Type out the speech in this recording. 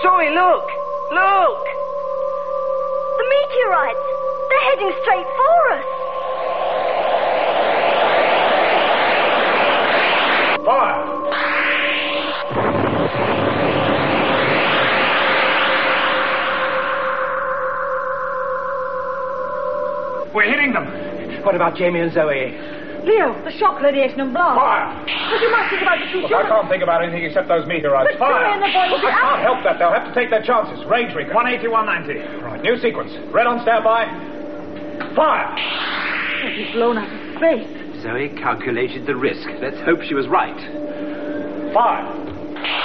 Zoe, look! Look! The meteorites! They're heading straight for us! Fire! We're hitting them! What about Jamie and Zoe? Leo, the shock radiation and blast. Fire! But you must think about the two Look, I can't think about anything except those meteorites. But Zoe Fire! and the boy will be I can't out. help that. They'll have to take their chances. Range recon. 180, 190. Right, new sequence. Red on standby. Fire! They'll be blown out of space. Zoe calculated the risk. Let's hope she was right. Fire!